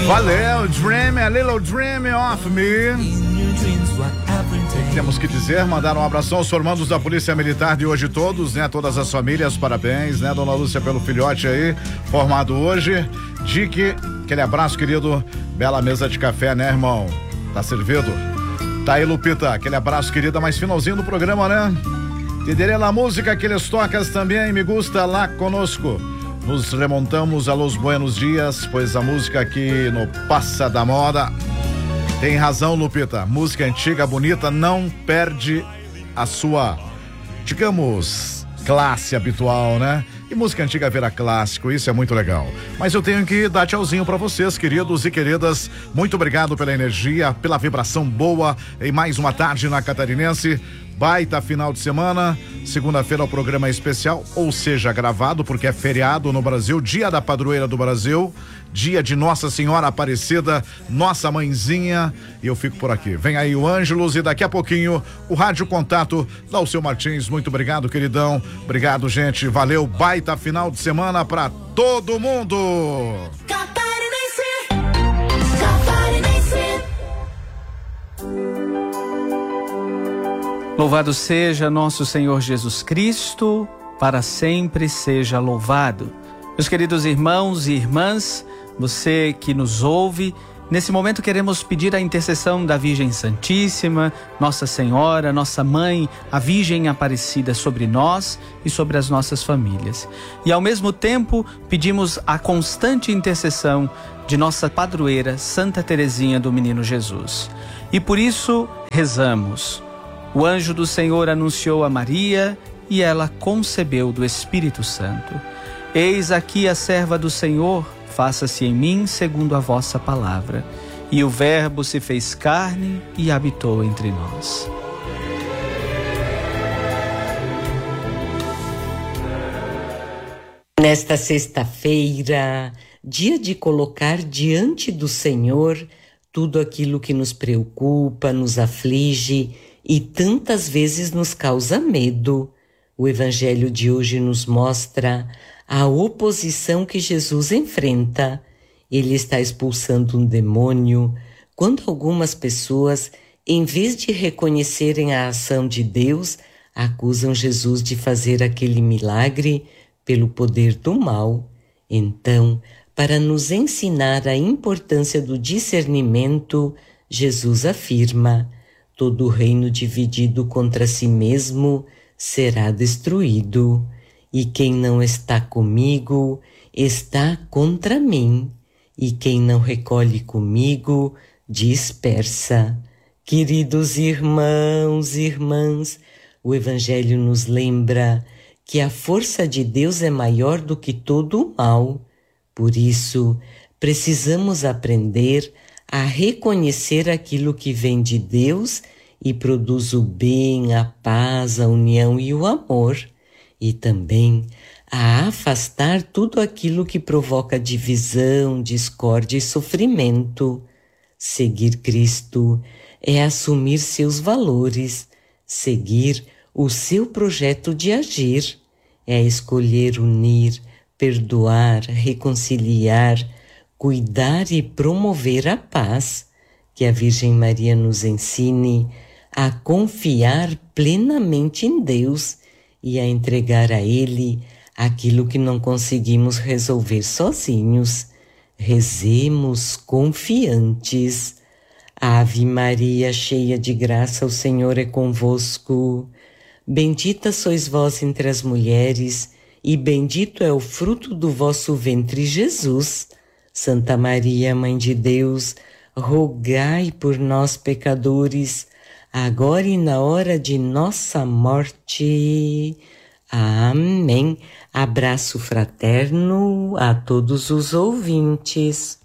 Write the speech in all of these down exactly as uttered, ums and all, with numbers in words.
Valeu, Dream, a little dream of me. Temos que dizer, mandar um abração aos formandos da Polícia Militar de hoje todos, né? Todas as famílias, parabéns, né? Dona Lúcia pelo filhote aí, formado hoje. Dick, aquele abraço, querido. Bela mesa de café, né, irmão? Tá servido? Tá aí, Lupita, aquele abraço, querida, mais finalzinho do programa, né? Entenderei a música, aqueles tocas também, me gusta lá conosco. Nos remontamos a los buenos dias, pois a música aqui no Passa da Moda. Tem razão, Lupita, música antiga, bonita, não perde a sua, digamos, classe habitual, né? E música antiga vira clássico, isso é muito legal. Mas eu tenho que dar tchauzinho pra vocês, queridos e queridas. Muito obrigado pela energia, pela vibração boa em mais uma tarde na Catarinense. Baita final de semana, segunda-feira o programa é especial, ou seja, gravado, porque é feriado no Brasil, dia da padroeira do Brasil, dia de Nossa Senhora Aparecida, nossa mãezinha, e eu fico por aqui. Vem aí o Ângelos e daqui a pouquinho o Rádio Contato, Lauceu Martins. Muito obrigado, queridão, obrigado, gente, valeu, baita final de semana pra todo mundo. Louvado seja nosso Senhor Jesus Cristo, para sempre seja louvado. Meus queridos irmãos e irmãs, você que nos ouve, nesse momento queremos pedir a intercessão da Virgem Santíssima, Nossa Senhora, nossa Mãe, a Virgem Aparecida sobre nós e sobre as nossas famílias. E ao mesmo tempo pedimos a constante intercessão de nossa padroeira, Santa Teresinha do Menino Jesus. E por isso rezamos. O anjo do Senhor anunciou a Maria e ela concebeu do Espírito Santo. Eis aqui a serva do Senhor, faça-se em mim segundo a vossa palavra. E o Verbo se fez carne e habitou entre nós. Nesta sexta-feira, dia de colocar diante do Senhor tudo aquilo que nos preocupa, nos aflige e tantas vezes nos causa medo. O Evangelho de hoje nos mostra a oposição que Jesus enfrenta. Ele está expulsando um demônio, quando algumas pessoas, em vez de reconhecerem a ação de Deus, acusam Jesus de fazer aquele milagre pelo poder do mal. Então, para nos ensinar a importância do discernimento, Jesus afirma: todo reino dividido contra si mesmo será destruído, e quem não está comigo está contra mim, e quem não recolhe comigo dispersa. Queridos irmãos e irmãs, o Evangelho nos lembra que a força de Deus é maior do que todo o mal. Por isso, precisamos aprender a reconhecer aquilo que vem de Deus e produz o bem, a paz, a união e o amor, e também a afastar tudo aquilo que provoca divisão, discórdia e sofrimento. Seguir Cristo é assumir seus valores, seguir o seu projeto de agir, é escolher unir, perdoar, reconciliar, cuidar e promover a paz. Que a Virgem Maria nos ensine a confiar plenamente em Deus e a entregar a Ele aquilo que não conseguimos resolver sozinhos. Rezemos confiantes. Ave Maria, cheia de graça, o Senhor é convosco. Bendita sois vós entre as mulheres, e bendito é o fruto do vosso ventre, Jesus. Santa Maria, Mãe de Deus, rogai por nós, pecadores, agora e na hora de nossa morte. Amém. Abraço fraterno a todos os ouvintes.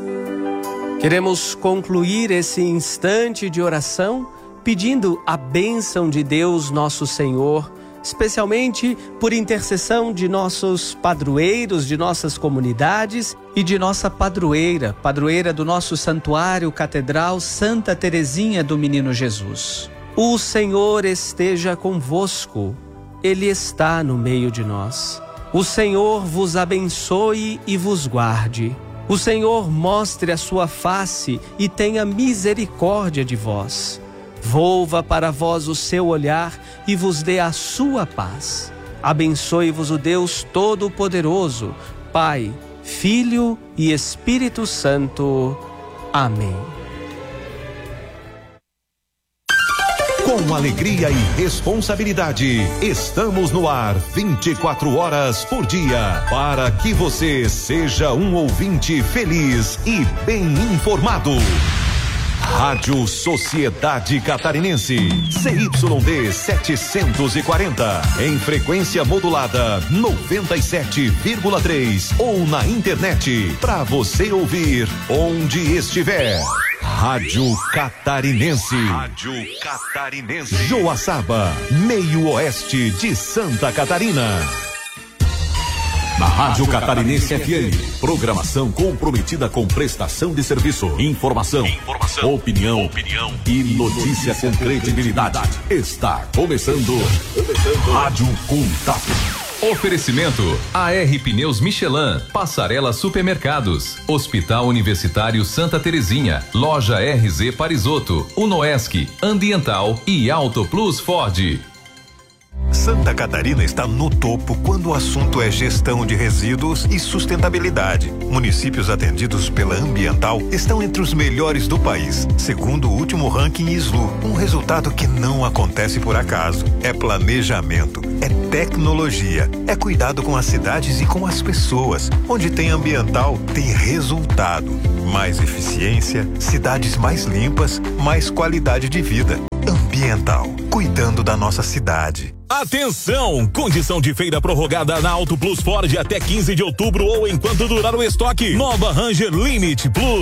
Queremos concluir esse instante de oração pedindo a bênção de Deus nosso Senhor, especialmente por intercessão de nossos padroeiros, de nossas comunidades e de nossa padroeira, padroeira do nosso santuário catedral Santa Teresinha do Menino Jesus. O Senhor esteja convosco, Ele está no meio de nós. O Senhor vos abençoe e vos guarde. O Senhor mostre a sua face e tenha misericórdia de vós. Volva para vós o seu olhar e vos dê a sua paz. Abençoe-vos o Deus Todo-Poderoso, Pai, Filho e Espírito Santo. Amém. Com alegria e responsabilidade, estamos no ar vinte e quatro horas por dia, para que você seja um ouvinte feliz e bem informado. Rádio Sociedade Catarinense, C Y D setecentos e quarenta, em frequência modulada noventa e sete vírgula três ou na internet, para você ouvir onde estiver. Rádio Catarinense. Rádio Catarinense. Joaçaba, meio oeste de Santa Catarina. Na Rádio Catarinense F M, programação comprometida com prestação de serviço, informação, informação opinião, opinião e notícia com credibilidade. Está começando, começando Rádio Contato. Oferecimento A R Pneus Michelin, Passarela Supermercados, Hospital Universitário Santa Terezinha, Loja R Z Parisotto, Unoesc, Ambiental e Auto Plus Ford. Santa Catarina está no topo quando o assunto é gestão de resíduos e sustentabilidade. Municípios atendidos pela Ambiental estão entre os melhores do país, segundo o último ranking S L U. Um resultado que não acontece por acaso. É planejamento, é tecnologia, é cuidado com as cidades e com as pessoas. Onde tem Ambiental, tem resultado. Mais eficiência, cidades mais limpas, mais qualidade de vida. Ambiental, cuidando da nossa cidade. Atenção! Condição de feira prorrogada na Auto Plus Ford até quinze de outubro ou enquanto durar o estoque. Nova Ranger Limit Plus